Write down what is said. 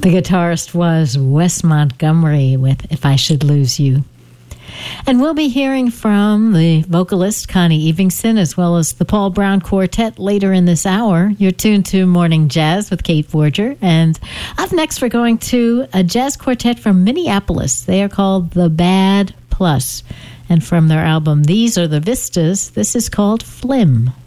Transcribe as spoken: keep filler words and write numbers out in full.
The guitarist was Wes Montgomery with If I Should Lose You. And we'll be hearing from the vocalist Connie Evenson as well as the Paul Brown Quartet later in this hour. You're tuned to Morning Jazz with Kate Forger. And up next, we're going to a jazz quartet from Minneapolis. They are called The Bad Plus. And from their album These Are the Vistas, this is called Flim.